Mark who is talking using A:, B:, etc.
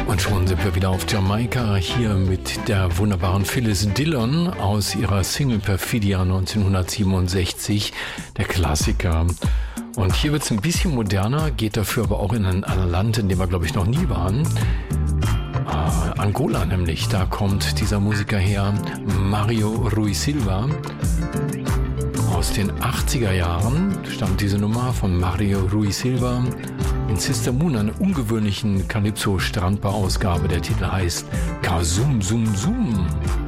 A: Und schon sind wir wieder auf Jamaika, hier mit der wunderbaren Phyllis Dillon aus ihrer Single Perfidia 1967, der Klassiker. Und hier wird es ein bisschen moderner, geht dafür aber auch in ein Land, in dem wir, glaube ich, noch nie waren. Angola nämlich, da kommt dieser Musiker her, Mario Rui Silva. Aus den 80er Jahren stammt diese Nummer von Mario Rui Silva in Sister Moon, einer ungewöhnlichen Calypso-Strandbar-Ausgabe. Der Titel heißt Kasum Sum Sum.